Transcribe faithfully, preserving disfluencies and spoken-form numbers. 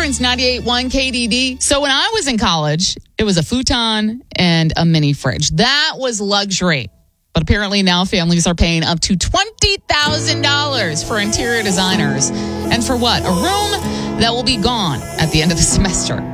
Prince, ninety-eight point one K D D. So when I was in college, it was a futon and a mini fridge. That was luxury. But apparently now families are paying up to twenty thousand dollars for interior designers. And for what? A room that will be gone at the end of the semester.